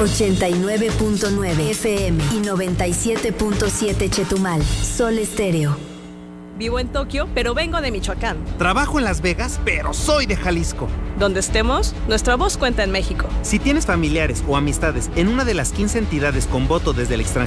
89.9 FM y 97.7 Chetumal. Sol Estéreo. Vivo en Tokio, pero vengo de Michoacán. Trabajo en Las Vegas, pero soy de Jalisco. Donde estemos, nuestra voz cuenta en México. Si tienes familiares o amistades en una de las 15 entidades con voto desde el extranjero,